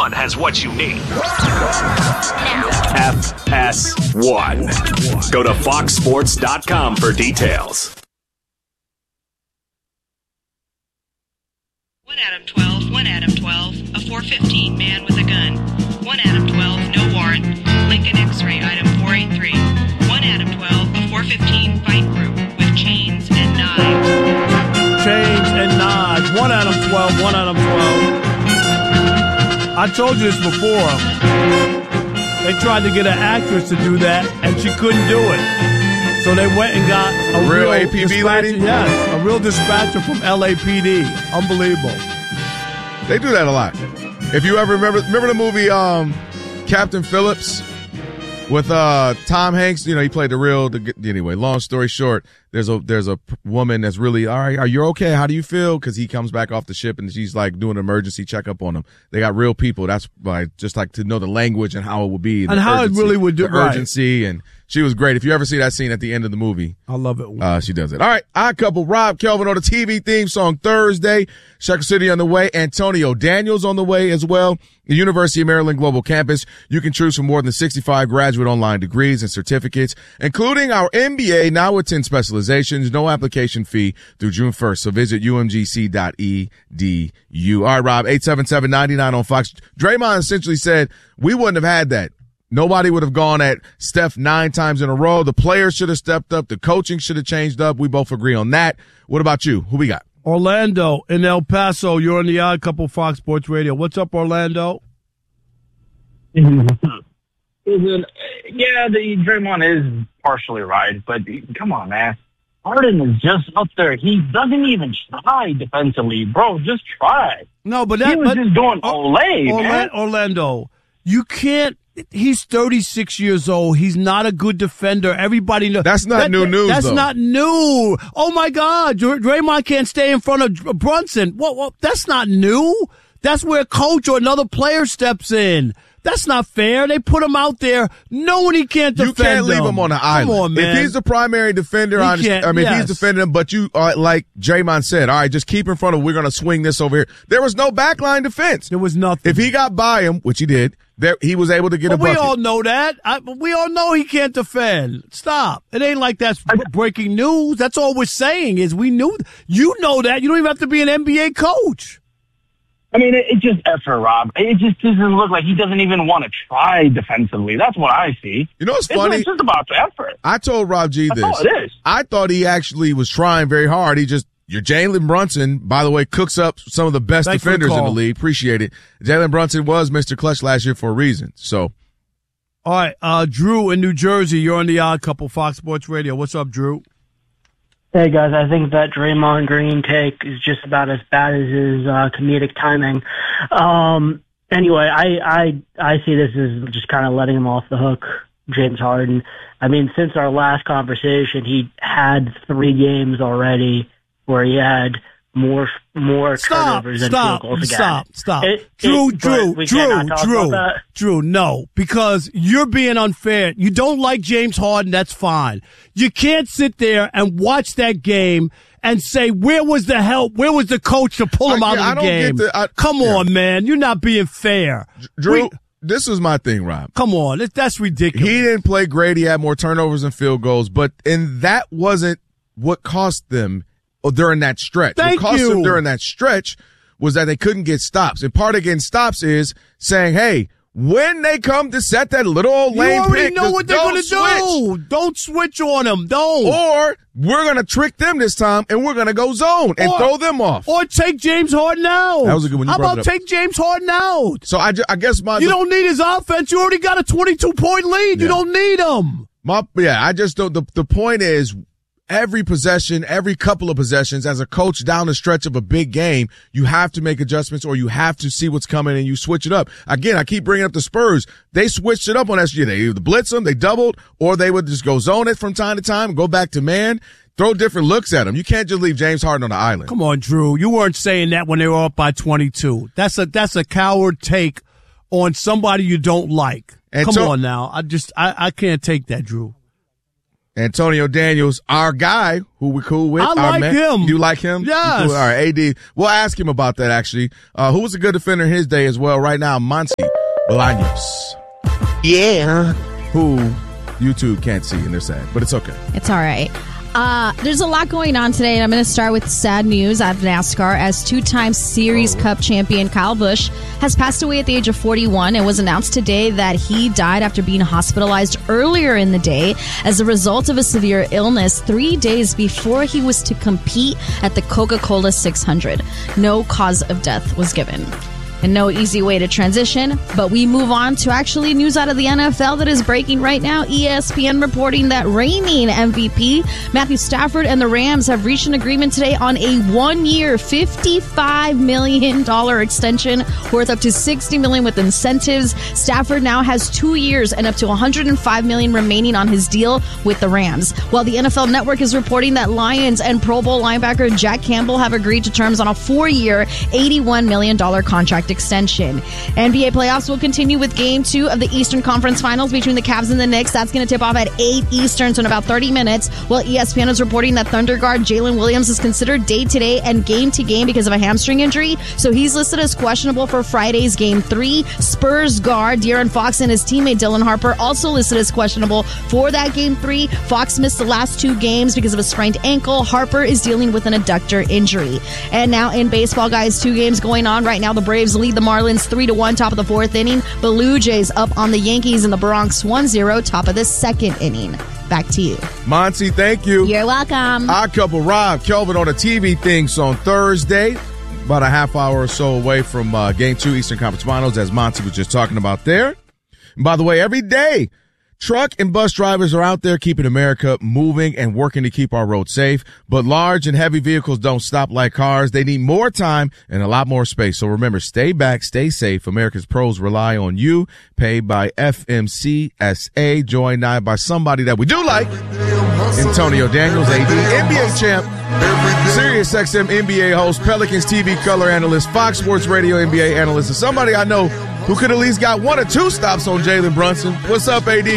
FS1 has what you need. FS1. Go to foxsports.com for details. 1 Adam 12, 1 Adam 12, a 415 man with a gun. 1 Adam 12, no warrant. Lincoln X-ray item 483. 1 Adam 12, a 415 fight group with chains and knives. Chains and knives. 1 Adam 12, 1 Adam 12. I told you this before. They tried to get an actress to do that, and she couldn't do it. So they went and got a real APB lady? Yes, a real dispatcher from LAPD. Unbelievable. They do that a lot. If you ever remember the movie Captain Phillips with Tom Hanks, he played anyway, long story short, there's a woman that's really, all right, are you okay? How do you feel? Because he comes back off the ship and she's like doing an emergency checkup on him. They got real people. That's just like to know the language and how it would be. And how it really would do. The urgency. And she was great. If you ever see that scene at the end of the movie. I love it. She does it. All right. Odd Couple, Rob Kelvin on the TV theme song Thursday. Shecker City on the way. Antonio Daniels on the way as well. The University of Maryland Global Campus. You can choose from more than 65 graduate online degrees and certificates, including our MBA, now with 10 specializations. No application fee through June 1st. So visit umgc.edu. All right, Rob, 877-99 on Fox. Draymond essentially said we wouldn't have had that. Nobody would have gone at Steph 9 times in a row. The players should have stepped up. The coaching should have changed up. We both agree on that. What about you? Who we got? Orlando in El Paso. You're on the Odd Couple Fox Sports Radio. What's up, Orlando? The Draymond is partially right, but come on, man. Harden is just up there. He doesn't even try defensively. Bro, just try. No, but he was just doing man. Orlando, you can't. He's 36 years old. He's not a good defender. Everybody knows. That's not new news, That's though. not new. Oh, my God. Draymond can't stay in front of Brunson. Well, that's not new. That's where a coach or another player steps in. That's not fair. They put him out there knowing he can't defend him. You can't leave him on the island. Come on, man. If he's the primary defender, I mean, yes. He's defending him, but you, like Draymond said, all right, just keep in front of him. We're going to swing this over here. There was no backline defense. There was nothing. If he got by him, which he did, he was able to get a bucket. We all know that. We all know he can't defend. Stop. It ain't like that's breaking news. That's all we're saying is we knew. You know that. You don't even have to be an NBA coach. I mean, it just effort, Rob. It just doesn't look like he doesn't even want to try defensively. That's what I see. You know what's funny? It's just about the effort. I told Rob G this. That's all it is. I thought he actually was trying very hard. Your Jalen Brunson, by the way, cooks up some of the best defenders in the league. Appreciate it. Jalen Brunson was Mr. Clutch last year for a reason. So, all right, Drew in New Jersey. You're on the Odd Couple Fox Sports Radio. What's up, Drew? Hey, guys, I think that Draymond Green take is just about as bad as his comedic timing. Anyway, I see this as just kind of letting him off the hook, James Harden. I mean, since our last conversation, he had 3 games already where he had more turnovers than field goals again. Stop. Drew, no, because you're being unfair. You don't like James Harden, that's fine. You can't sit there and watch that game and say, where was the help? Where was the coach to pull him out of the game? Come on, man. You're not being fair. Drew, this was my thing, Rob. Come on. That's ridiculous. He didn't play great. He had more turnovers and field goals, and that wasn't what cost them during that stretch. What cost them during that stretch was that they couldn't get stops. And part of getting stops is saying, hey, when they come to set that little old lane pick, you already know what they're going to do. Don't switch on them. Don't. Or we're going to trick them this time, and we're going to go zone and throw them off. Or take James Harden out. That was a good one. How about take James Harden out? So I guess you don't need his offense. You already got a 22-point lead. Yeah. You don't need him. I just don't. The point is, every possession, every couple of possessions, as a coach down the stretch of a big game, you have to make adjustments or you have to see what's coming and you switch it up. Again, I keep bringing up the Spurs. They switched it up on SGA. They either blitz them, they doubled, or they would just go zone it from time to time, go back to man, throw different looks at them. You can't just leave James Harden on the island. Come on, Drew. You weren't saying that when they were up by 22. That's a coward take on somebody you don't like. Come on now. I can't take that, Drew. Antonio Daniels, our guy who we're cool with. I like him. You like him? Yes. Cool. All right, AD. We'll ask him about that, actually. Who was a good defender in his day as well? Right now, Monty Bolaños. Yeah. Who YouTube can't see, and they're sad, but it's okay. It's all right. There's a lot going on today, and I'm going to start with sad news out of NASCAR as two-time Series Cup champion Kyle Busch has passed away at the age of 41. It was announced today that he died after being hospitalized earlier in the day as a result of a severe illness 3 days before he was to compete at the Coca-Cola 600. No cause of death was given. And no easy way to transition, but we move on to actually news out of the NFL that is breaking right now. ESPN reporting that reigning MVP Matthew Stafford and the Rams have reached an agreement today on a 1-year, $55 million extension worth up to $60 million with incentives. Stafford now has 2 years and up to $105 million remaining on his deal with the Rams. While the NFL Network is reporting that Lions and Pro Bowl linebacker Jack Campbell have agreed to terms on a 4-year, $81 million contract extension. NBA playoffs will continue with Game 2 of the Eastern Conference Finals between the Cavs and the Knicks. That's going to tip off at 8 Eastern, so in about 30 minutes. While ESPN is reporting that Thunder guard Jalen Williams is considered day-to-day and game-to-game because of a hamstring injury, so he's listed as questionable for Friday's Game 3. Spurs guard De'Aaron Fox and his teammate Dylan Harper also listed as questionable for that Game 3. Fox missed the last 2 games because of a sprained ankle. Harper is dealing with an adductor injury. And now in baseball, guys, 2 games going on right now. The Braves lead the Marlins 3-1, top of the 4th inning. Blue Jays up on the Yankees in the Bronx 1-0, top of the 2nd inning. Back to you. Monty, thank you. You're welcome. Our couple, Rob Kelvin, on the TV things on Thursday, about a half hour or so away from Game 2 Eastern Conference Finals, as Monty was just talking about there. And by the way, every day, truck and bus drivers are out there keeping America moving and working to keep our roads safe. But large and heavy vehicles don't stop like cars. They need more time and a lot more space. So remember, stay back, stay safe. America's pros rely on you. Paid by FMCSA. Joined now by somebody that we do like, Antonio Daniels, AD, NBA champ, Sirius XM NBA host, Pelicans TV color analyst, Fox Sports Radio NBA analyst, and somebody I know who could at least got 1 or 2 stops on Jalen Brunson. What's up, AD?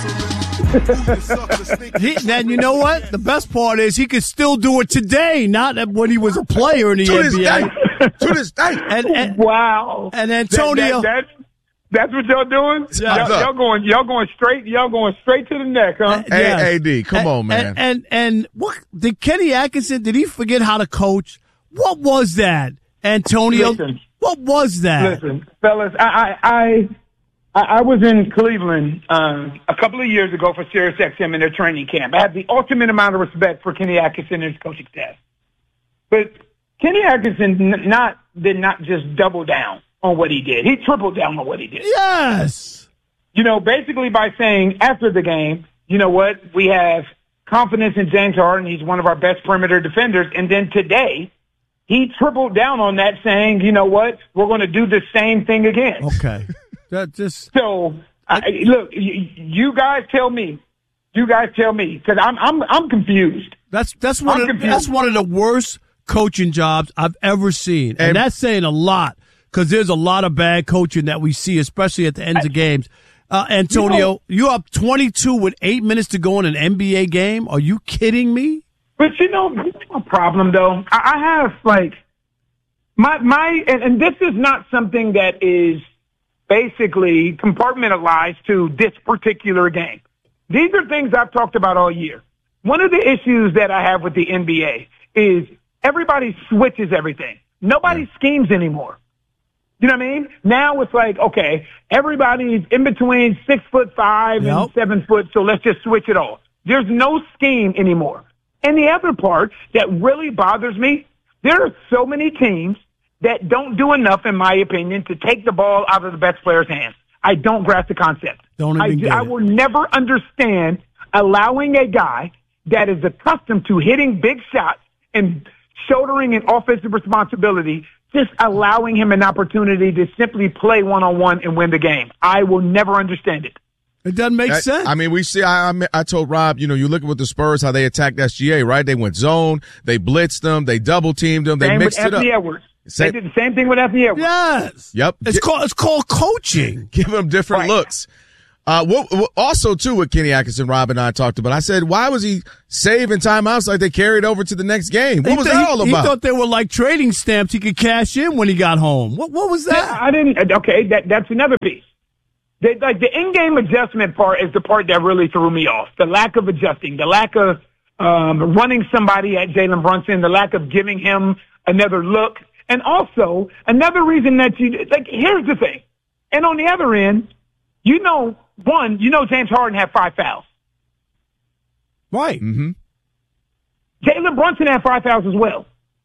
Then you know what? The best part is he could still do it today, not when he was a player in the NBA. To this day. And, wow. And Antonio. That's what y'all doing? Yeah. Y'all going straight to the neck, huh? Hey, AD, come on, man. And what did Kenny Atkinson, did he forget how to coach? What was that, Antonio? Listen. What was that? Listen, fellas, I was in Cleveland a couple of years ago for Sirius XM in their training camp. I have the ultimate amount of respect for Kenny Atkinson and his coaching staff. But Kenny Atkinson did not just double down on what he did. He tripled down on what he did. Yes. You know, basically by saying after the game, you know what, we have confidence in James Harden. He's one of our best perimeter defenders. And then today, he tripled down on that, saying, you know what, we're going to do the same thing again. Okay. That just so look, you guys tell me, because I'm confused. That's one of the worst coaching jobs I've ever seen, and that's saying a lot because there's a lot of bad coaching that we see, especially at the ends of games. Antonio, you're up 22 with 8 minutes to go in an NBA game. Are you kidding me? But you know, my problem though, I have like and this is not something that is basically compartmentalized to this particular game. These are things I've talked about all year. One of the issues that I have with the NBA is everybody switches everything. Nobody schemes anymore. You know what I mean? Now it's like, okay, everybody's in between 6'5" and 7 foot, so let's just switch it all. There's no scheme anymore. And the other part that really bothers me, there are so many teams that don't do enough, in my opinion, to take the ball out of the best player's hands. I don't grasp the concept. I will never understand allowing a guy that is accustomed to hitting big shots and shouldering an offensive responsibility, just allowing him an opportunity to simply play one-on-one and win the game. I will never understand it. It doesn't make sense. I mean, we see, I told Rob, you know, you look at with the Spurs, how they attacked SGA, right? They went zone, they blitzed them, they double-teamed them, they mixed it up. Edwards. They did the same thing with Anthony Edwards. Yes. Yep. It's called coaching. Give them different looks. Also, too, what Kenny Atkinson, Rob, and I talked about, I said, why was he saving timeouts like they carried over to the next game? What was that all about? He thought they were like trading stamps he could cash in when he got home. What was that? I didn't. Okay, that's another piece. The in-game adjustment part is the part that really threw me off. The lack of adjusting, the lack of running somebody at Jalen Brunson, the lack of giving him another look. And also, another reason that here's the thing. And on the other end, James Harden had 5 fouls. Right. Mm-hmm. Jalen Brunson had 5 fouls as well.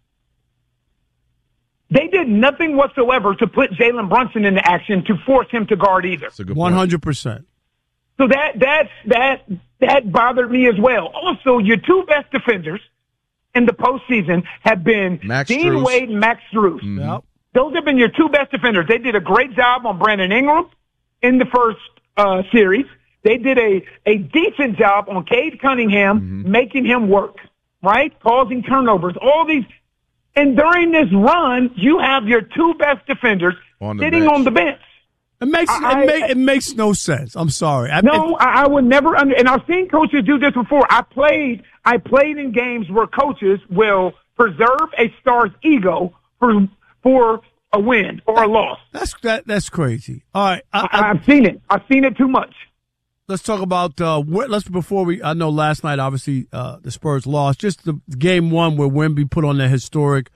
They did nothing whatsoever to put Jalen Brunson into action to force him to guard either. 100%. So that bothered me as well. Also, your 2 best defenders in the postseason have been Dean Strus. Wade and Max Strus. Mm-hmm. Yep. Those have been your 2 best defenders. They did a great job on Brandon Ingram in the first series. They did a decent job on Cade Cunningham, making him work, right? Causing turnovers, all these. And during this run, you have your 2 best defenders sitting on the bench. It makes no sense. I'm sorry. I would never and I've seen coaches do this before. I played in games where coaches will preserve a star's ego for a win or a loss. That's crazy. All right. I've seen it. I've seen it too much. Let's talk about I know last night obviously the Spurs lost. Just the game 1 where Wemby put on the historic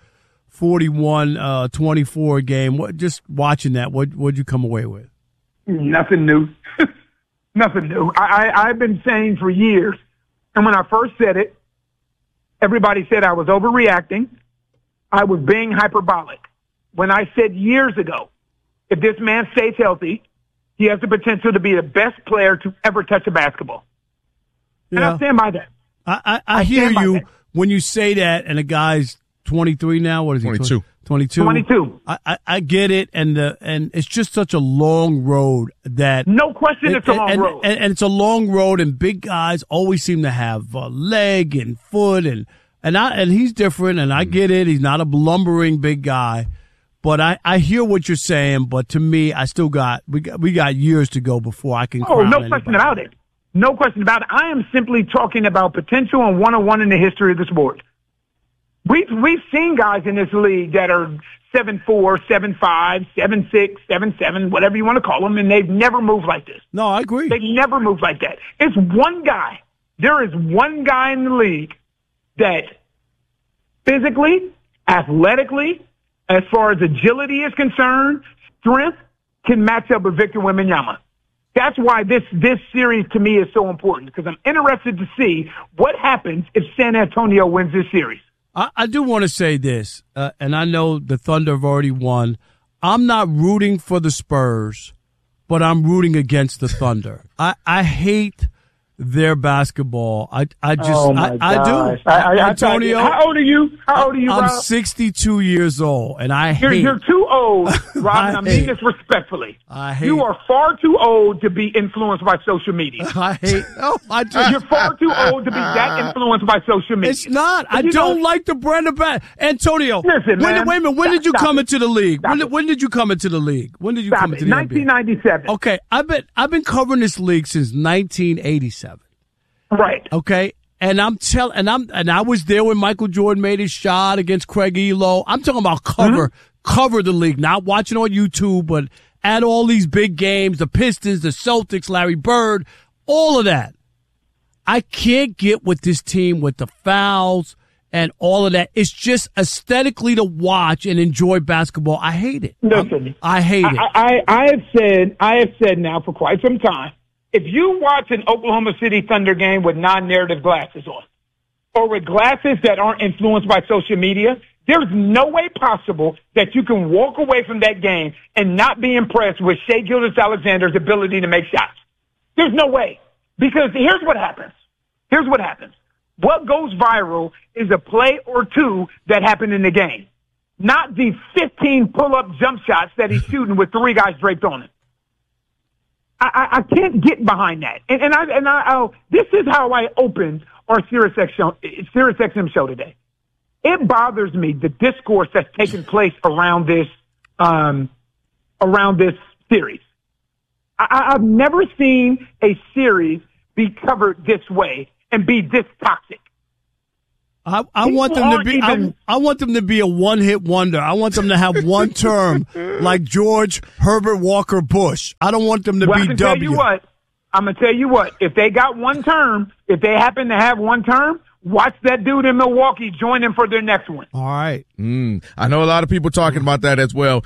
41-24 game. Just watching that, what'd you come away with? Nothing new. Nothing new. I've been saying for years, and when I first said it, everybody said I was overreacting. I was being hyperbolic. When I said years ago, if this man stays healthy, he has the potential to be the best player to ever touch a basketball. And I stand by that. I hear you when you say that, and a guy's 23 now. What is he? 22. 22. I get it, and it's just such a long road that. No question, it's a long road. And it's a long road, and big guys always seem to have leg and foot, and he's different, and I get it. He's not a lumbering big guy. But I hear what you're saying, but to me, I still we got years to go before I can. Oh, no question about it. No question about it. I am simply talking about potential and 101 in the history of the sport. We've seen guys in this league that are 7'4", 7'5", 7'6", 7'7", whatever you want to call them, and they've never moved like this. No, I agree. They've never moved like that. It's one guy. There is one guy in the league that physically, athletically, as far as agility is concerned, strength, can match up with Victor Wembanyama. That's why this series to me is so important, because I'm interested to see what happens if San Antonio wins this series. I do want to say this, and I know the Thunder have already won. I'm not rooting for the Spurs, but I'm rooting against the Thunder. I hate their basketball. I do. Antonio, how old are you? I'm Rob? 62 years old, and You're too old, Rob, and I mean this respectfully. You are far too old to be influenced by social media. You're far too old to be that influenced by social media. It's not. I don't like the Brandon Bass. Antonio, listen, man. Wait a minute. When did you come into the league? When did you come into the league? When did you come into the NBA? 1997. Okay, I've been covering this league since 1987. Right. Okay. And I was there when Michael Jordan made his shot against Craig Elo. I'm talking about cover the league, not watching on YouTube, but at all these big games, the Pistons, the Celtics, Larry Bird, all of that. I can't get with this team with the fouls and all of that. It's just aesthetically to watch and enjoy basketball. I hate it. Listen, I hate it. I have said now for quite some time, if you watch an Oklahoma City Thunder game with non-narrative glasses on, or with glasses that aren't influenced by social media, there's no way possible that you can walk away from that game and not be impressed with Shai Gilgeous-Alexander's ability to make shots. There's no way. Because here's what happens. What goes viral is a play or two that happened in the game, not the 15 pull-up jump shots that he's shooting with 3 guys draped on him. I can't get behind that. And this is how I opened our SiriusXM show today. It bothers me, the discourse that's taken place around this series. I've never seen a series be covered this way and be this toxic. I want them to be. I want them to be a one-hit wonder. I want them to have one term, like George Herbert Walker Bush. I don't want them to be I'm gonna tell you what. If they got one term, if they happen to have one term, watch that dude in Milwaukee join them for their next one. All right. I know a lot of people talking about that as well.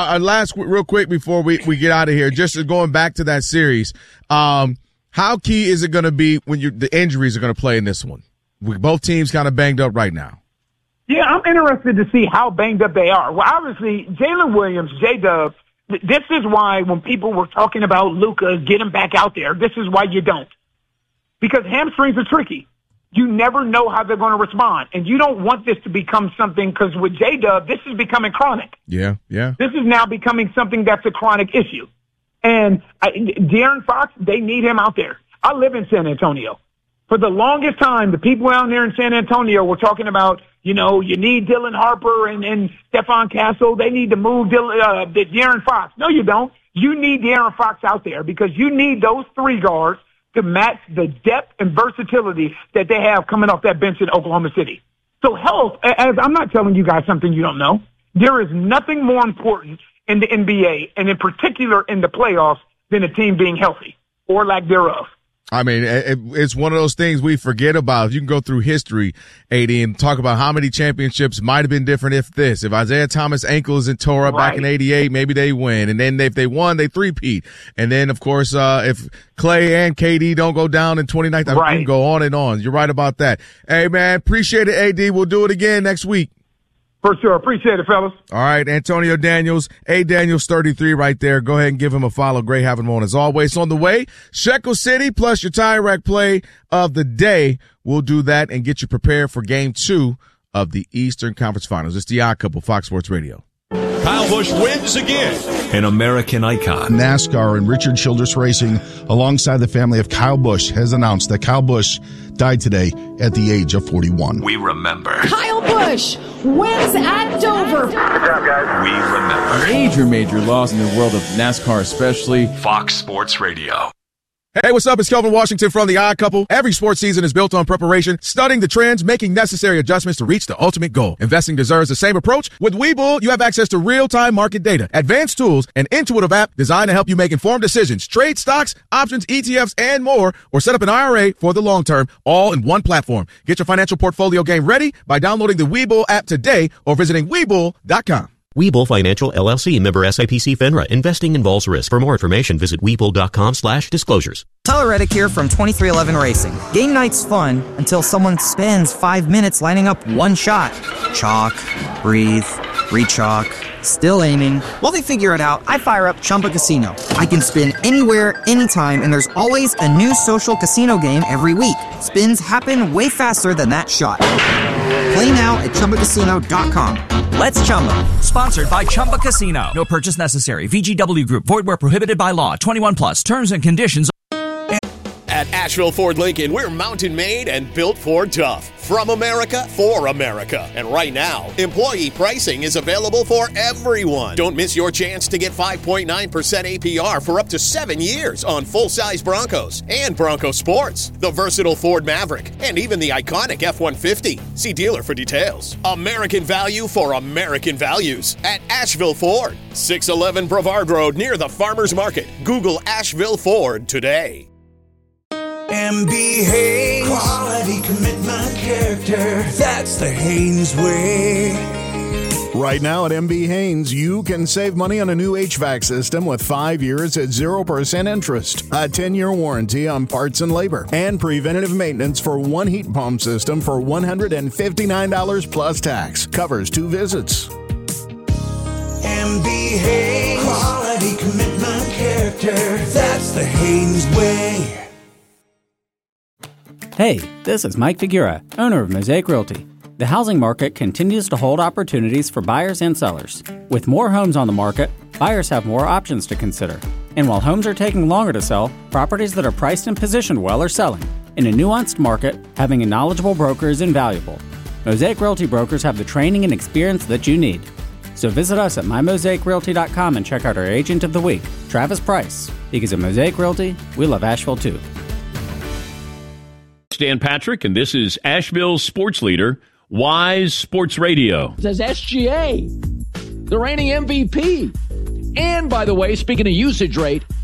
Real quick before we get out of here, just going back to that series. How key is it going to be when the injuries are going to play in this one? Both teams kind of banged up right now. Yeah, I'm interested to see how banged up they are. Well, obviously, Jalen Williams, J-Dub, this is why when people were talking about Luka, get him back out there, this is why you don't. Because hamstrings are tricky. You never know how they're going to respond. And you don't want this to become something, because with J-Dub, this is becoming chronic. Yeah. This is now becoming something that's a chronic issue. And De'Aaron Fox, they need him out there. I live in San Antonio. For the longest time, the people out there in San Antonio were talking about, you need Dylan Harper and Stephon Castle. They need to move De'Aaron Fox. No, you don't. You need De'Aaron Fox out there because you need those three guards to match the depth and versatility that they have coming off that bench in Oklahoma City. So health, as I'm not telling you guys something you don't know, there is nothing more important in the NBA, and in particular in the playoffs, than a team being healthy or lack thereof. I mean, it's one of those things we forget about. You can go through history, AD, and talk about how many championships might have been different if Isaiah Thomas' ankle isn't tore up back in 88, maybe they win. And then if they won, they three-peat. And then, of course, if Clay and KD don't go down in 2019, you can go on and on. You're right about that. Hey, man, appreciate it, AD. We'll do it again next week. For sure. Appreciate it, fellas. All right, Antonio Daniels, A. Daniels 33 right there. Go ahead and give him a follow. Great having him on as always. On the way, Shekel City plus your Tire Rack play of the day. We'll do that and get you prepared for Game 2 of the Eastern Conference Finals. It's the Odd Couple, Fox Sports Radio. Kyle Busch wins again. An American icon. NASCAR and Richard Childress Racing, alongside the family of Kyle Busch, has announced that Kyle Busch died today at the age of 41. We remember. Kyle Busch wins at Dover. Good job, guys. We remember. Major loss in the world of NASCAR, especially. Fox Sports Radio. Hey, what's up? It's Kelvin Washington from The Odd Couple. Every sports season is built on preparation, studying the trends, making necessary adjustments to reach the ultimate goal. Investing deserves the same approach. With Webull, you have access to real-time market data, advanced tools, an intuitive app designed to help you make informed decisions, trade stocks, options, ETFs, and more, or set up an IRA for the long term, all in one platform. Get your financial portfolio game ready by downloading the Webull app today or visiting Webull.com. Webull Financial LLC, member SIPC FINRA. Investing involves risk. For more information, visit Webull.com/disclosures. Tyler Reddick here from 2311 Racing. Game night's fun until someone spends 5 minutes lining up one shot. Chalk, breathe, re-chalk, still aiming. While they figure it out, I fire up Chumba Casino. I can spin anywhere, anytime, and there's always a new social casino game every week. Spins happen way faster than that shot. Play now at ChumbaCasino.com. Let's Chumba. Sponsored by Chumba Casino. No purchase necessary. VGW Group. Void where prohibited by law. 21 plus. Terms and conditions. At Asheville Ford Lincoln, we're mountain made and built Ford tough. From America, for America. And right now, employee pricing is available for everyone. Don't miss your chance to get 5.9% APR for up to 7 years on full-size Broncos and Bronco Sports, the versatile Ford Maverick, and even the iconic F-150. See dealer for details. American value for American values at Asheville Ford. 611 Brevard Road near the Farmers Market. Google Asheville Ford today. MB Haynes. Quality, commitment, character. That's the Haynes way. Right now at MB Haynes, you can save money on a new HVAC system with 5 years at 0% interest, a 10-year warranty on parts and labor, and preventative maintenance for one heat pump system for $159 plus tax. Covers 2 visits. MB Haynes. Quality, commitment, character. That's the Haynes way. Hey, this is Mike Figura, owner of Mosaic Realty. The housing market continues to hold opportunities for buyers and sellers. With more homes on the market, buyers have more options to consider. And while homes are taking longer to sell, properties that are priced and positioned well are selling. In a nuanced market, having a knowledgeable broker is invaluable. Mosaic Realty brokers have the training and experience that you need. So visit us at mymosaicrealty.com and check out our agent of the week, Travis Price. Because at Mosaic Realty, we love Asheville too. Dan Patrick, and this is Asheville's sports leader, Wise Sports Radio. It says SGA, the reigning MVP. And by the way, speaking of usage rate,